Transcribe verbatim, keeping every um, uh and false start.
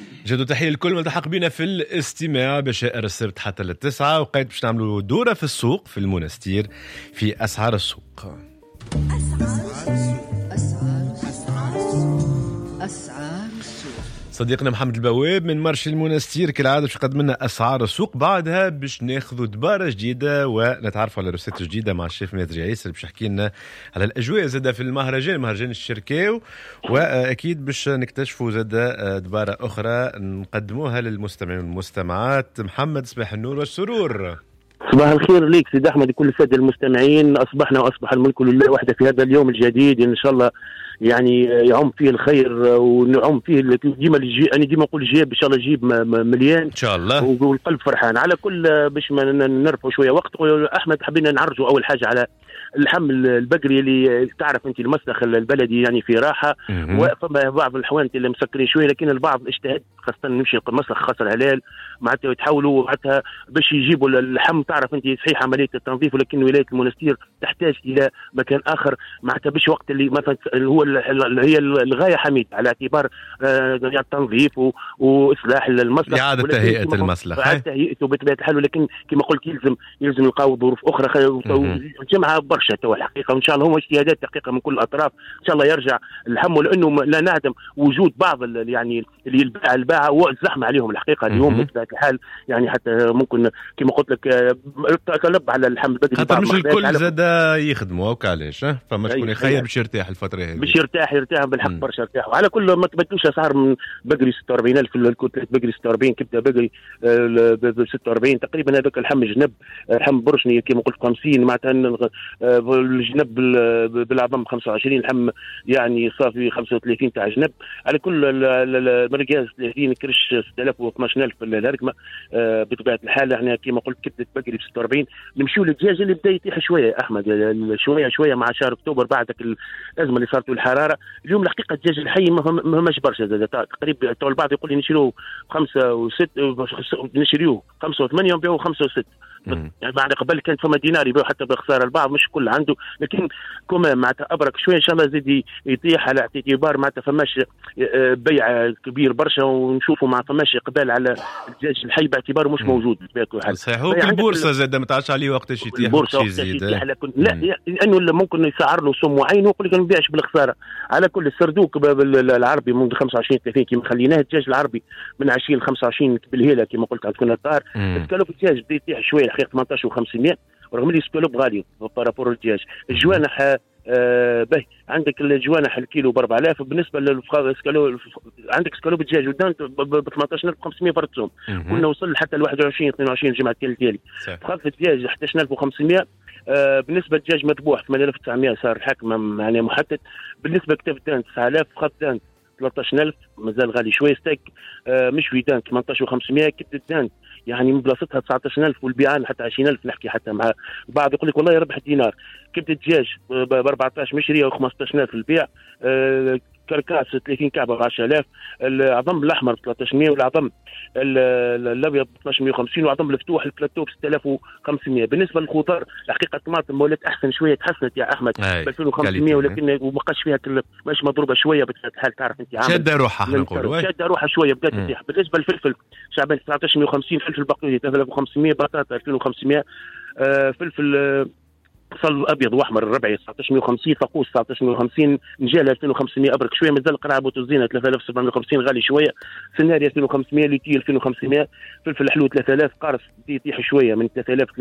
جدو تحية الكل ملتحق بينا في الاستماع بشائر السبت حتى للتسعة، وقيت باش نعملوا دورة في السوق في المنستير في أسعار السوق. صديقنا محمد البواب من مرشي المنستير كالعادة باش يقدم لنا أسعار السوق. بعدها باش ناخذوا دبارة جديدة ونتعرفوا على روسيت جديدة مع الشيف مادري عيسى اللي باش يحكي لنا على الأجواء زادة في المهرجان مهرجان الشركاو، وأكيد باش نكتشفوا زادة دبارة أخرى نقدموها للمستمعين والمستمعات. محمد صباح النور والسرور. صباح الخير ليك سيد أحمد كل السادة المستمعين. أصبحنا وأصبح الملك لله وحده في هذا اليوم الجديد إن شاء الله، يعني يعم فيه الخير ونعم فيه ديما الجي... انا ديما نقول الجيب ان شاء الله جيب مليان ان شاء الله والقلب فرحان. على كل باش ما نرفعوا شويه وقت احمد، حبينا نعرجوا اول حاجه على اللحم البقري اللي تعرف انت المسلخ البلدي يعني في راحه، وفما بعض الحوانت اللي مسكرين شويه، لكن البعض اجتهد خاصه نمشي المسلخ خاصه الهلال معناتها يتحولوا معناتها باش يجيبوا اللحم. تعرف انت صحيح عمليه التنظيف، ولكن ولايه المنستير تحتاج الى مكان اخر معناتها باش وقت اللي مثلا هو هي الغايه حميد على اعتبار التنظيف واصلاح المسلخ اعاده تهيئه المسلخ اعاده تهيئته بطبيعه الحال، ولكن كما قلت يلزم يلزم نلقاو ظروف اخرى جمعها برشا تو الحقيقه، وان شاء الله هم اجتهادات دقيقه من كل الاطراف ان شاء الله يرجع اللحم، لانه لا نعدم وجود بعض يعني اللي الباعه الباعه والزحمه عليهم الحقيقه اليوم بطبيعه الحال، يعني حتى ممكن كما قلت لك تقلب على اللحم البدري خاطر مش الكل زاد يخدموا هكا علاش فما شكون يخير باش يرتاح الفتره هذه باش يرتاح يرتاح بالحق برشا يرتاح. وعلى كل ما تبدلوش اسعار من بقري ستة وأربعين ألف الكتله بقري ستة وأربعين كبده بقري ب ستة وأربعين تقريبا. هذاك اللحم جنب لحم برشني كما قلت خمسين معناتها الجنب بالعظم خمسة وعشرين، اللحم يعني صافي خمسة وثلاثين تاع جنب. على كل المرقاز ثلاثين كرش ستة آلاف واثناش ألف الهرقمه بطبيعه الحال. احنا كما قلت كبده بقري ب ستة وأربعين. نمشيو للدجاج اللي بدا يطيح شويه يا احمد شويه شويه مع شهر اكتوبر بعدك الازمه اللي صارت والحراره. اليوم الحقيقه الدجاج الحي ما هماش برشا زاد تقريبا. تو البعض يقول لي نشريوه خمسة وست نشريوه خمسة وثمانية ونبيعوه خمسة وست، يعني بعد قبل كانت فما دينار يبيعوا حتى بخساره البعض مش كل عنده، لكن كما معناتها ابرك شويه ان شاء الله زيد يطيح على اعتبار معناتها فماش بيع كبير برشا، ونشوفوا ما فماش اقبال على الدجاج الحي باعتباره مش موجود بطبيعه صحيح. هو البورصه زاد ما تعرفش عليه وقتاش يطيح وقتاش يزيد، لا لانه ممكن يسعر له سم معين ويقول لك ما نبيعش بالخساره. على كل السردوك العربي منذ خمسة وعشرين ثلاثين كما خليناه الدجاج العربي من عشرين ل خمسة وعشرين بالهيله كما قلت عندكم الدار الكلف الدجاج بدا يطيح شويه الحقيقه ثمانية عشر وخمسمائة، ورغم اللي سكالوب غالي بارابور الدجاج. الجوانح آه به عندك الجوانح الكيلو ب أربعة آلاف، بالنسبه للسكالوب عندك سكالوب الدجاج ودان ب ثمانية عشر ألف وخمسمائة فرد. كنا وصل حتى ل واحد وعشرين اثنين وعشرين الجمعه التالي خاف الدجاج أحد عشر ألف وخمسمائة. آه بالنسبه للدجاج مذبوح ثمانية آلاف وتسعمائة صار الحكم يعني محدد. بالنسبه لكتف الدان تسعة آلاف، خط دان ثلاثة عشر ألف مازال غالي شويه. ستيك آه مش ويدان ثمانية عشر وخمسمائة. كبده الدان يعني من بلاصتها تسعة عشر ألف والبيعان حتى عشرين ألف. نحكي حتى مع بعض يقول لك والله ربح دينار. كبده الدجاج ب أربعة عشر مشريه و15 ألف البيع. آه كركاس ثلاثين كعبه ب عشرة آلاف. العظم الاحمر ب ثلاثة عشر مائة، والعظم الابيض ب اثناش مائة وخمسين، والعظم المفتوح البلاتو ب ستة آلاف وخمسمائة. بالنسبه للخضار الحقيقه الطماطم ولات احسن شويه، تحسنت يا احمد ب ألفين وخمسمائة، ولكن ما بقاش فيها مش مضروبه شويه بطبيعه الحال. تعرف انت عامل شاده روحها نقول شاده روحها شويه بدات تطيح. بالنسبه للفلفل شعبان تسعة عشر مائة وخمسين، فلفل بقيه ثلاثة آلاف وخمسمائة، بطاطا ألفين وخمسمائة، آه فلفل آه صل ابيض واحمر الربعي تسعة عشر مائة وخمسين، فقوس تسعة عشر مائة وخمسين، نجال ألفين وخمسمائة ابرك شويه، مازال قرعه بوتوزينه ثلاثة آلاف وسبعمائة وخمسين غالي شويه، سناري ألفين وخمسمائة، لوتي ألفين وخمسمائة، فلفل حلو ثلاثة آلاف، قارص يطيح شويه من ثلاثة آلاف